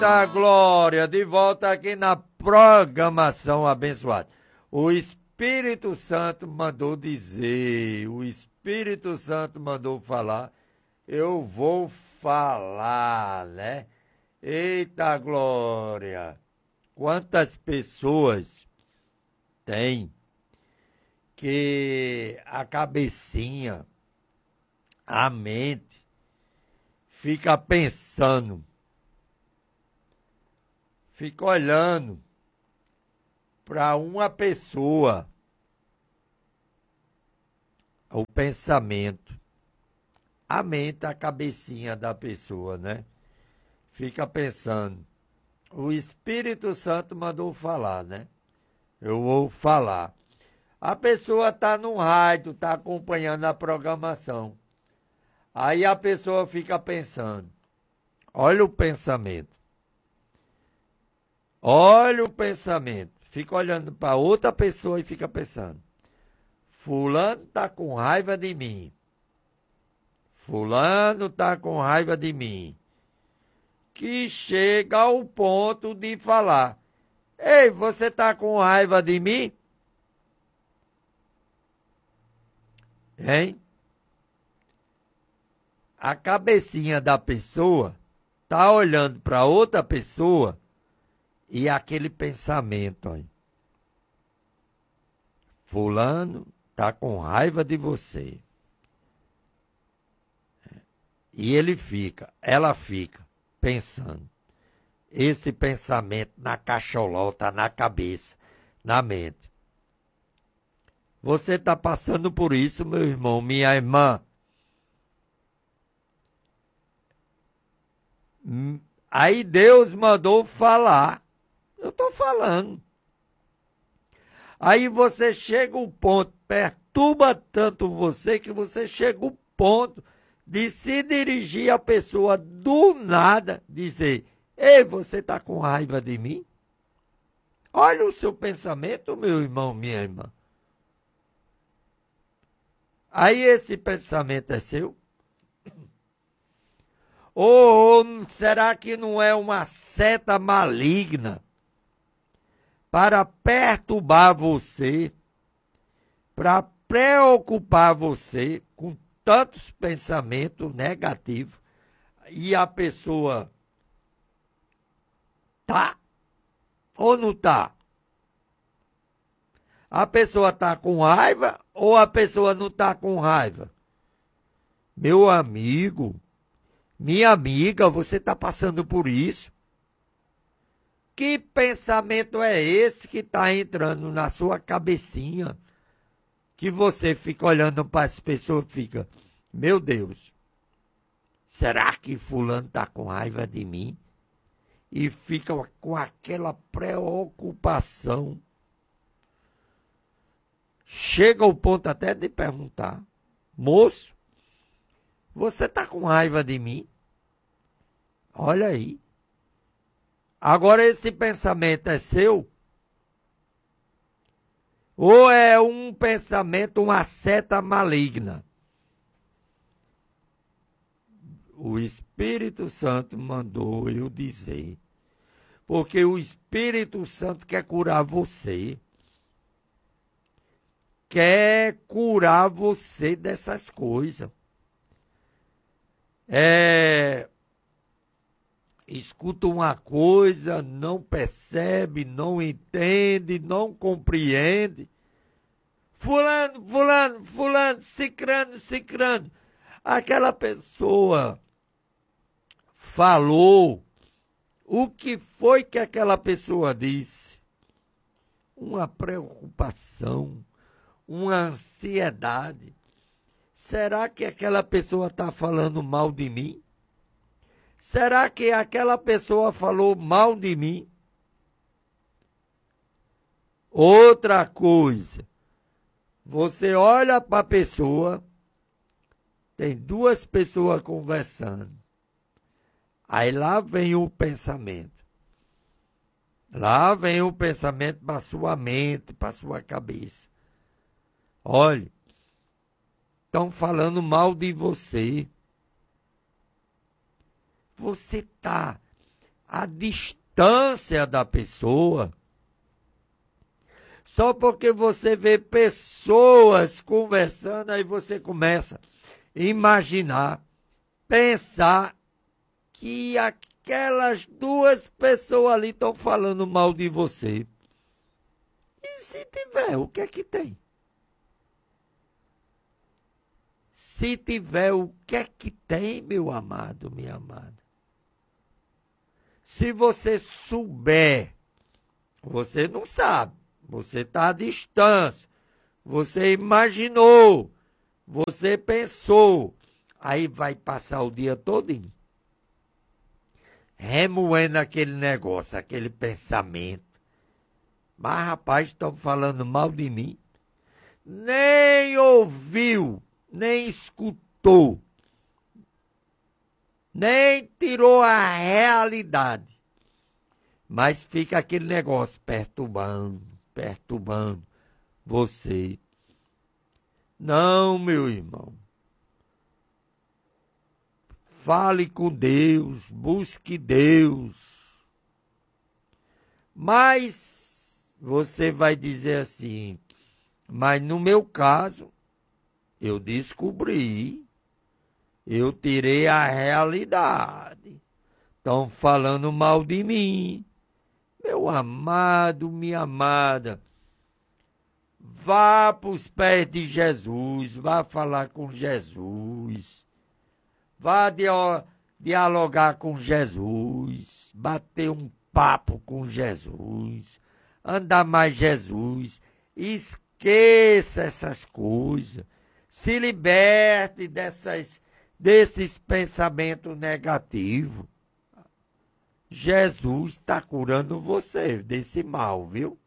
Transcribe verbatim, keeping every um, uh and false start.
Eita glória, de volta aqui na programação abençoada. O Espírito Santo mandou dizer, o Espírito Santo mandou falar, eu vou falar, né? Eita glória, quantas pessoas tem que a cabecinha, a mente, fica pensando, fica olhando para uma pessoa, o pensamento, a mente, a cabecinha da pessoa, né? Fica pensando. O Espírito Santo mandou falar, né? Eu vou falar. A pessoa está no rádio, está acompanhando a programação. Aí a pessoa fica pensando. Olha o pensamento. Olha o pensamento. Fica olhando para outra pessoa e fica pensando. Fulano está com raiva de mim. Fulano está com raiva de mim. Que chega ao ponto de falar. Ei, você está com raiva de mim? Hein? A cabecinha da pessoa está olhando para outra pessoa e aquele pensamento aí. Fulano está com raiva de você. E ele fica, ela fica pensando. Esse pensamento na cacholota, na cabeça, na mente. Você está passando por isso, meu irmão, minha irmã. Aí Deus mandou falar. Eu estou falando. Aí você chega um ponto, perturba tanto você, que você chega um ponto de se dirigir à pessoa do nada, dizer, ei, você está com raiva de mim? Olha o seu pensamento, meu irmão, minha irmã. Aí esse pensamento é seu? Ou será que não é uma seta maligna para perturbar você, para preocupar você com tantos pensamentos negativos e a pessoa tá ou não tá? A pessoa tá com raiva ou a pessoa não tá com raiva? Meu amigo, minha amiga, você está passando por isso? Que pensamento é esse que está entrando na sua cabecinha? Que você fica olhando para as pessoas e fica, meu Deus, será que fulano está com raiva de mim? E fica com aquela preocupação. Chega ao ponto até de perguntar, moço, você está com raiva de mim? Olha aí. Agora esse pensamento é seu? Ou é um pensamento, uma seta maligna? O Espírito Santo mandou eu dizer. Porque o Espírito Santo quer curar você. Quer curar você dessas coisas. É... Escuta uma coisa, não percebe, não entende, não compreende. Fulano, fulano, fulano, cicrano, cicrano. Aquela pessoa falou. O que foi que aquela pessoa disse? Uma preocupação, uma ansiedade. Será que aquela pessoa está falando mal de mim? Será que aquela pessoa falou mal de mim? Outra coisa, você olha para a pessoa, tem duas pessoas conversando. Aí lá vem o pensamento. Lá vem o pensamento para a sua mente, para a sua cabeça. Olha, estão falando mal de você. Você está a distância da pessoa. Só porque você vê pessoas conversando, aí você começa a imaginar, pensar que aquelas duas pessoas ali estão falando mal de você. E se tiver, o que é que tem? Se tiver, o que é que tem, meu amado, minha amada? Se você souber, você não sabe, você está à distância, você imaginou, você pensou, aí vai passar o dia todinho remoendo aquele negócio, aquele pensamento. Mas, rapaz, estão falando mal de mim. Nem ouviu, nem escutou, nem tirou a realidade. Mas fica aquele negócio perturbando, perturbando você. Não, meu irmão. Fale com Deus, busque Deus. Mas você vai dizer assim, mas no meu caso, eu descobri, eu tirei a realidade. Estão falando mal de mim. Meu amado, minha amada, vá para os pés de Jesus, vá falar com Jesus. Vá dialogar com Jesus, bater um papo com Jesus, andar mais Jesus, esqueça essas coisas, se liberte dessas, desses pensamentos negativos. Jesus está curando você desse mal, viu?